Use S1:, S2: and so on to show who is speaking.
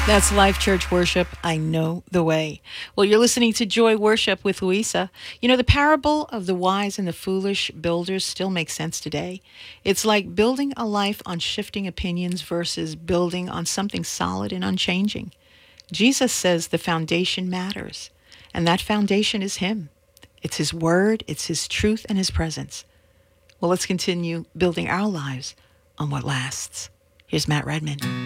S1: That's Life Church Worship. I know the way. Well, you're listening to Joy Worship with Louisa. You know, the parable of the wise and the foolish builders still makes sense today. It's like building a life on shifting opinions versus building on something solid and unchanging. Jesus says the foundation matters, and that foundation is Him. It's His Word, it's His truth, and His presence. Well, let's continue building our lives on what lasts. Here's Matt Redman.